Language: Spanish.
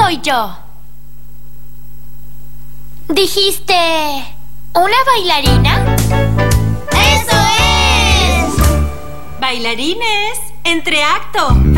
soy yo. ¿Dijiste una bailarina? ¡Eso es! Bailarines, entre acto.